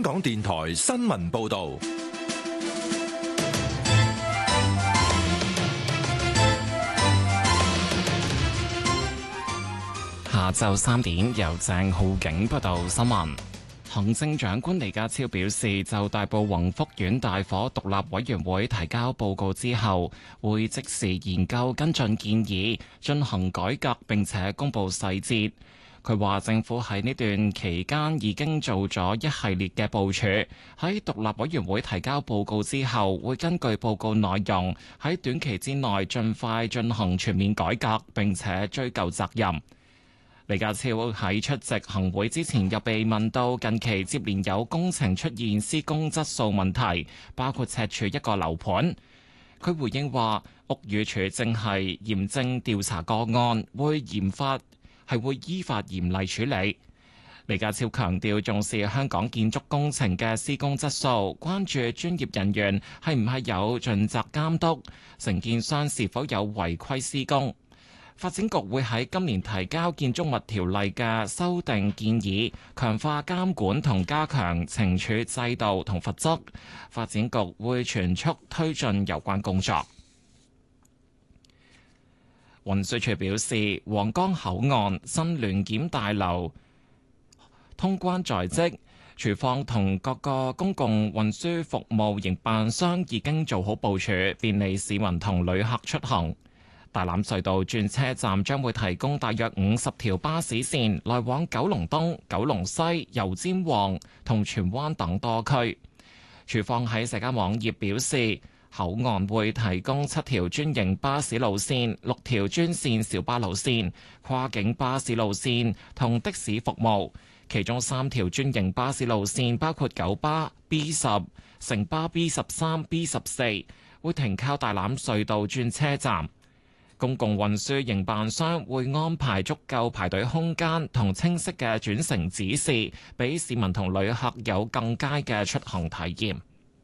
港電台新聞報道。 下晝3點，由鄭浩景報道新聞。行政長官李家超表示，就大埔宏福苑大火獨立委員會提交報告之後，會即時研究跟進建議，進行改革並且公布細節。佢話政府喺呢段期間已經做咗一系列嘅部署，喺獨立委員會提交報告之後，會根據報告內容喺短期之內盡快進行全面改革並且追究責任。李家超喺出席行會之前，又被問到近期接連有工程出現施工質素問題，包括赤柱一個樓盤。佢回應話，屋宇署正係嚴正調查個案，會依法嚴厲處理。李家超強調重視香港建築工程嘅施工質素，關注專業人員係唔係有盡責監督，承建商是否有違規施工。發展局會喺今年提交建築物條例嘅修訂建議，強化監管同加強懲處制度同罰則。發展局會全速推進有關工作。運輸署表示，皇崗口岸新聯檢大樓通關在即，署方同各個公共運輸服務營辦商已經做好部署，便利市民同旅客出行。大欖隧道轉車站將會提供大約50條巴士線，來往九龍東、九龍西、油尖旺同荃灣等多區。署方喺社交網頁表示，口岸會提供7條專營巴士路線、6條專線小巴路線、跨境巴士路線同的士服務，其中3條專營巴士路線包括九巴 B10、城巴 B13、B14，會停靠大欖隧道轉車站。公共運輸營辦商會安排足夠排隊空間同清晰嘅轉乘指示，俾市民同旅客有更佳嘅出行體驗。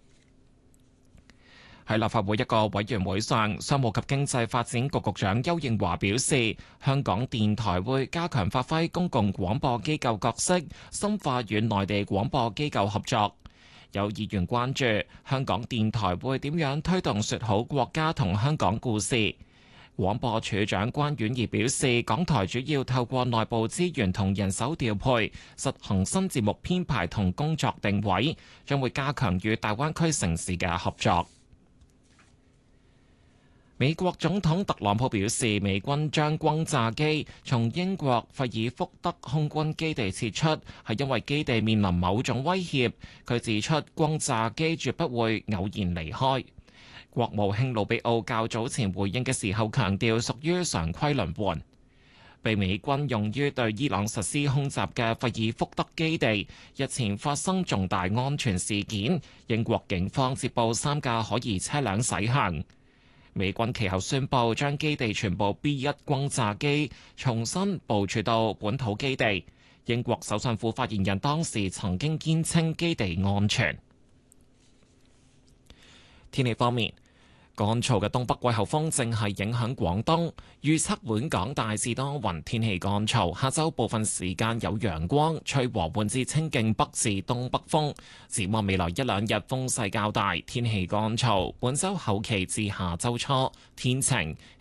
喺立法會一個委員會上，商務及經濟發展局局長邱應華表示，香港電台會加強發揮公共廣播機構角色，深化與內地廣播機構合作。有議員關注香港電台會點樣推動說好國家同香港故事。廣播處長關婉儀表示，港台主要透過內部資源同人手調配，實行新節目編排同工作定位，將會加強與大灣區城市嘅合作。美國總統特朗普表示，美軍將轟炸機從英國費爾福德空軍基地撤出，係因為基地面臨某種威脅。佢指出，轟炸機絕不會偶然離開。國務卿魯比奧較早前回應嘅時候強調，屬於常規輪換。被美軍用於對伊朗實施空襲嘅費爾福德基地日前發生重大安全事件，英國警方接報3架可疑車輛駛向。美軍其後宣布將基地全部 B1 轟炸機重新部署到本土基地。英國首相府發言人當時曾經堅稱基地安全。天氣方面，乾燥嘅東北季候風正係影響廣東，預測本港大致多雲，天氣乾燥。下週部分時間有陽光，吹和緩至清勁北至東北風。展望未來1、2日風勢較大，天氣乾燥。本週後期至下週初天晴。